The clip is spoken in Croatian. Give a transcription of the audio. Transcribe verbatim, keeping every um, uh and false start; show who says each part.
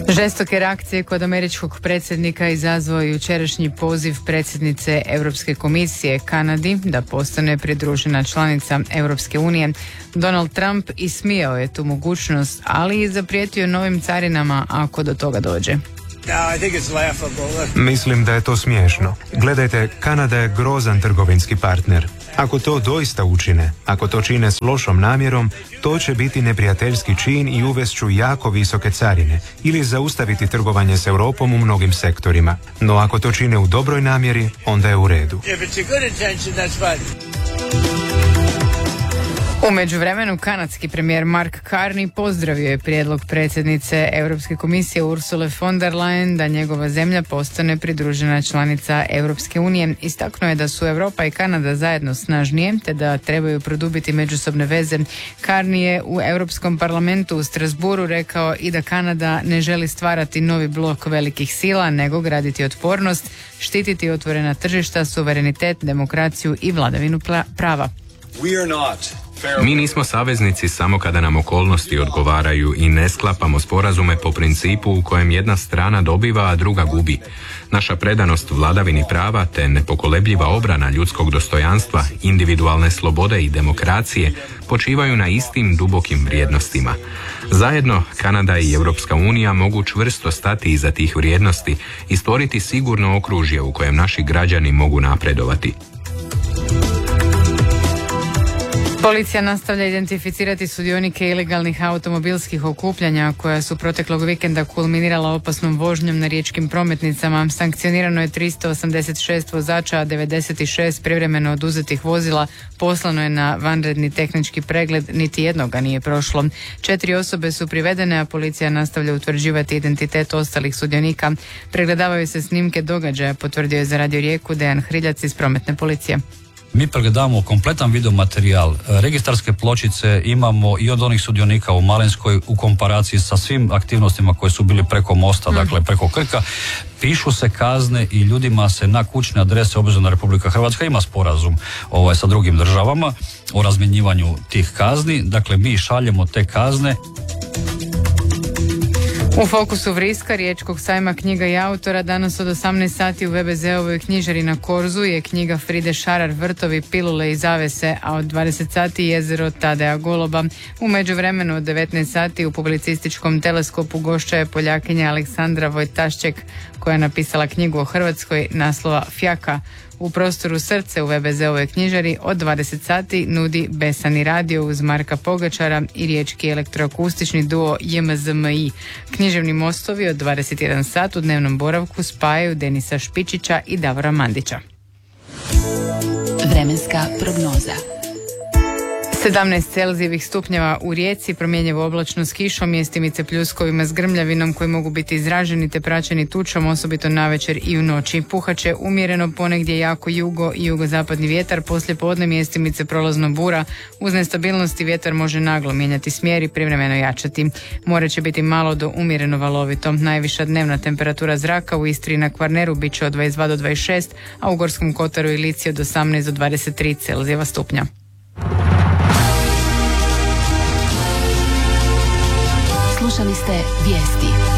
Speaker 1: Žestoke reakcije kod američkog predsjednika izazvao jučerašnji poziv predsjednice Europske komisije Kanadi da postane pridružena članica Europske unije. Donald Trump ismijao je tu mogućnost, ali i zaprijetio novim carinama ako do toga dođe.
Speaker 2: Mislim da je to smiješno. Gledajte, Kanada je grozan trgovinski partner. Ako to doista učine, ako to čine s lošom namjerom, to će biti neprijateljski čin i uvest ću jako visoke carine ili zaustaviti trgovanje s Europom u mnogim sektorima. No ako to čine u dobroj namjeri, onda je u redu.
Speaker 1: U međuvremenu kanadski premijer Mark Carney pozdravio je prijedlog predsjednice Europske komisije Ursule von der Leyen da njegova zemlja postane pridružena članica Europske unije. Istaknuo je da su Europa i Kanada zajedno snažnije te da trebaju produbiti međusobne veze. Carney je u Europskom parlamentu u Strasbourgu rekao i da Kanada ne želi stvarati novi blok velikih sila, nego graditi otpornost, štititi otvorena tržišta, suverenitet, demokraciju i vladavinu prava.
Speaker 3: Mi nismo saveznici samo kada nam okolnosti odgovaraju i ne sklapamo sporazume po principu u kojem jedna strana dobiva, a druga gubi. Naša predanost vladavini prava te nepokolebljiva obrana ljudskog dostojanstva, individualne slobode i demokracije počivaju na istim dubokim vrijednostima. Zajedno, Kanada i Europska unija mogu čvrsto stati iza tih vrijednosti i stvoriti sigurno okružje u kojem naši građani mogu napredovati.
Speaker 1: Policija nastavlja identificirati sudionike ilegalnih automobilskih okupljanja koja su proteklog vikenda kulminirala opasnom vožnjom na riječkim prometnicama. Sankcionirano je tristo osamdeset šest vozača, a devedeset šest privremeno oduzetih vozila poslano je na vanredni tehnički pregled, niti jednoga nije prošlo. Četiri osobe su privedene, a policija nastavlja utvrđivati identitet ostalih sudionika. Pregledavaju se snimke događaja, potvrdio je za Radio Rijeku Dejan Hriljac iz prometne policije.
Speaker 4: Mi pregledamo kompletan videomaterijal, registarske pločice imamo i od onih sudionika u Malinskoj u komparaciji sa svim aktivnostima koje su bili preko mosta, dakle preko Krka. Pišu se kazne i ljudima se na kućne adrese, obzirom da Republika Hrvatska ima sporazum ovaj, sa drugim državama o razmjenjivanju tih kazni. Dakle, mi šaljemo te kazne.
Speaker 1: U fokusu Vriska, riječkog sajma knjiga i autora, danas od osamnaest sati u ve be zeovoj knjižari na Korzu je knjiga Fride Šarar Vrtovi, pilule i zavese, a od dvadeset sati jezero Tadeja Goloba. U međuvremenu od devetnaest sati u publicističkom teleskopu gošća je Poljakinja Aleksandra Vojtašček, koja je napisala knjigu o Hrvatskoj naslova Fjaka. U prostoru Srce u ve be zeovoj knjižari od dvadeset sati nudi Besani radio uz Marka Pogačara i riječki elektroakustični duo je em zet em i. Književni mostovi od dvadeset jedan sat u dnevnom boravku spajaju Denisa Špičića i Davora Mandića.
Speaker 5: Vremenska prognoza.
Speaker 1: sedamnaest celzijevih stupnjeva u Rijeci, promjenjivo oblačno s kišom, mjestimice pljuskovima s grmljavinom koji mogu biti izraženi te praćeni tučom, osobito navečer i u noći. Puhaće umjereno, ponegdje jako jugo i jugozapadni vjetar, poslije podne mjestimice prolazno bura. Uz nestabilnosti vjetar može naglo mijenjati smjer i privremeno jačati. More će biti malo do umjereno valovito. Najviša dnevna temperatura zraka u Istri i na Kvarneru bit će od dvadeset dva do dvadeset šest, a u Gorskom kotaru i Lici od osamnaest do dvadeset tri celzijeva stupnja.
Speaker 5: Slušali ste vijesti.